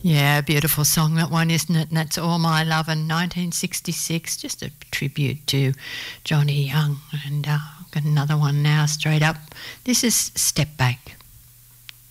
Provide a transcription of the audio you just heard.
Yeah, beautiful song, that one, isn't it? And that's All My Lovin', 1966, just a tribute to Johnny Young. And I've got another one now, straight up. This is Step Back.